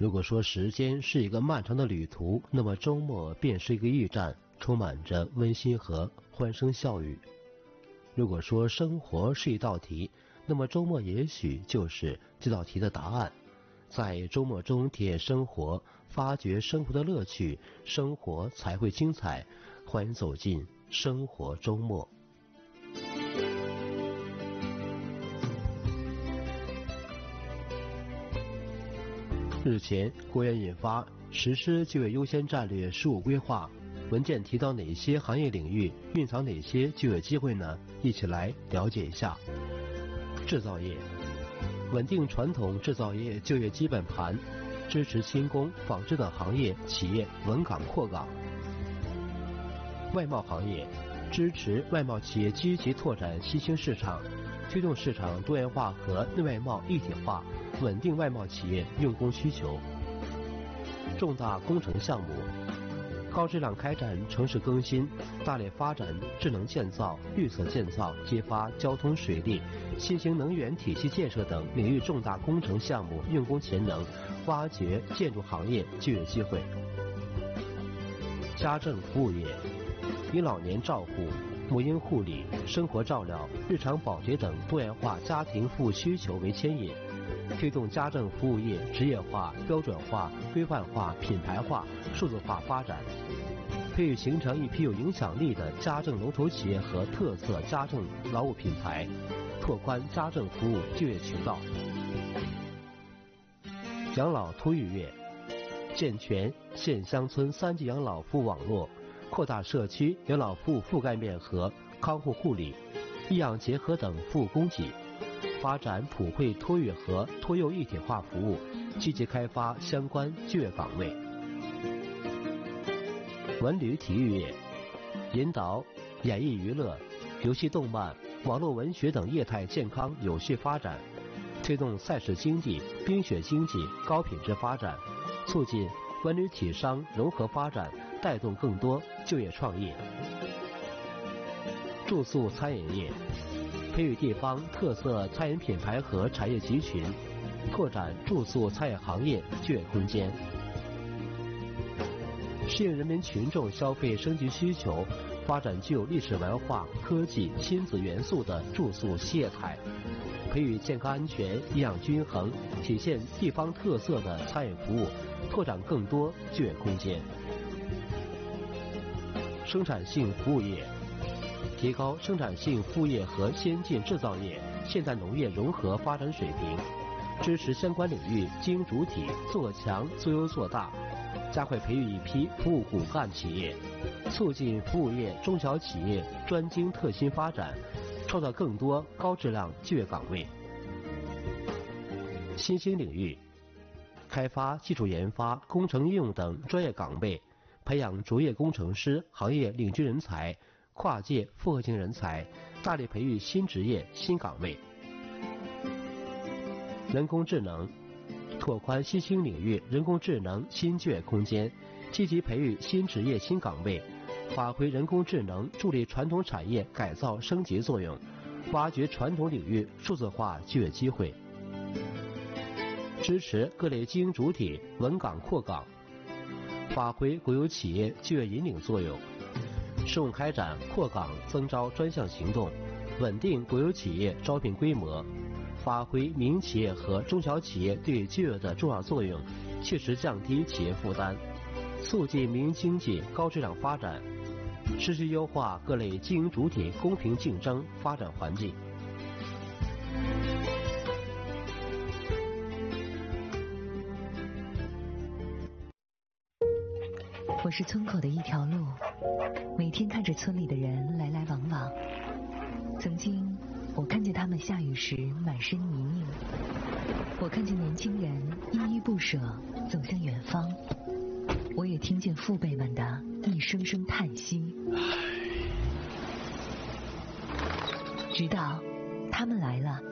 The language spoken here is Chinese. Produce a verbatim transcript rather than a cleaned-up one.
如果说时间是一个漫长的旅途，那么周末便是一个驿站，充满着温馨和欢声笑语。如果说生活是一道题，那么周末也许就是这道题的答案。在周末中体验生活，发掘生活的乐趣，生活才会精彩。欢迎走进生活周末。日前，国研印发实施就业优先战略十五规划，文件提到哪些行业领域蕴藏哪些就业机会呢？一起来了解一下。制造业，稳定传统制造业就业基本盘，支持轻工、纺织等行业企业稳岗扩岗。外贸行业，支持外贸企业积极拓展新兴市场，推动市场多元化和内外贸一体化，稳定外贸企业用工需求。重大工程项目，高质量开展城市更新，大力发展智能建造、绿色建造，激发交通、水利、新型能源体系建设等领域重大工程项目用工潜能，挖掘建筑行业就业机会。家政服务业，以老年照护、母婴护理、生活照料、日常保洁等多元化家庭服务需求为牵引，推动家政服务业职业化、标准化、规范化、品牌化、数字化发展，培育形成一批有影响力的家政龙头企业和特色家政劳务品牌，拓宽家政服务就业渠道。养老托育业，健全县乡村三级养老服务网络，扩大社区养老服务覆盖面和康复护理、医养结合等服务供给，发展普惠托育和托幼一体化服务，积极开发相关就业岗位。文旅体育业，引导演艺娱乐、游戏动漫、网络文学等业态健康有序发展，推动赛事经济、冰雪经济高品质发展，促进文旅体商融合发展，带动更多就业创业。住宿餐饮业，培育地方特色餐饮品牌和产业集群，拓展住宿餐饮行业就业空间。适应人民群众消费升级需求，发展具有历史文化、科技、亲子元素的住宿系业态，培育健康安全、营养均衡、体现地方特色的餐饮服务，拓展更多就业空间。生产性服务业，提高生产性服务业和先进制造业、现代农业融合发展水平，支持相关领域经营主体做强做优做大，加快培育一批服务骨干企业，促进服务业中小企业专精特新发展，创造更多高质量就业岗位。新兴领域，开发技术研发、工程应用等专业岗位，培养卓越工程师、行业领军人才、跨界复合型人才，大力培育新职业新岗位。人工智能，拓宽新兴领域人工智能新就业空间，积极培育新职业新岗位，发挥人工智能助力传统产业改造升级作用，挖掘传统领域数字化就业机会。支持各类经营主体稳岗扩岗，发挥国有企业就业引领作用，适用开展扩岗增招专项行动，稳定国有企业招聘规模，发挥民营企业和中小企业对就业的重要作用，切实降低企业负担，促进民营经济高质量发展，持续优化各类经营主体公平竞争发展环境。 我是村口的一条路，每天看着村里的人来来往往。曾经我看见他们下雨时满身泥泞，我看见年轻人依依不舍走向远方，我也听见父辈们的一声声叹息，直到他们来了，